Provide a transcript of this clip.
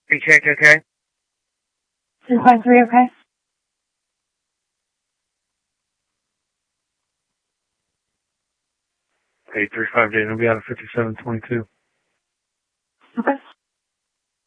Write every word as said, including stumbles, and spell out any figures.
We checked, okay? three five three, okay? eight three five, Dayton, will be out of fifty-seven twenty-two.